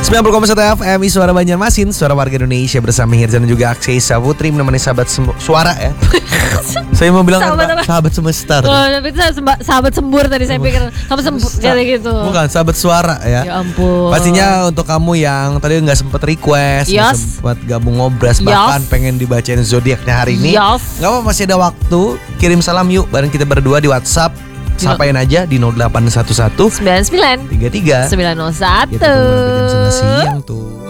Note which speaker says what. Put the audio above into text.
Speaker 1: 90,1 FM Suara Banjarmasin, suara warga Indonesia bersama Hirzan dan juga Aksesa Putri menemani sahabat suara ya. Saya mau bilang sahabat semesta.
Speaker 2: Oh, tapi itu sahabat sembur tadi saya pikir sahabat sembur jadi gitu.
Speaker 1: Bukan, sahabat suara ya.
Speaker 2: Ya ampun.
Speaker 1: Pastinya untuk kamu yang tadi nggak sempat request, nggak sempat gabung ngobras, bahkan pengen dibacain zodiaknya hari ini, nggak apa, masih ada waktu. Kirim salam yuk bareng kita berdua di WhatsApp. Sampain aja di 0811
Speaker 2: 99
Speaker 1: 33
Speaker 2: 901.
Speaker 1: Kita tunggu sampai jam 11 siang tuh.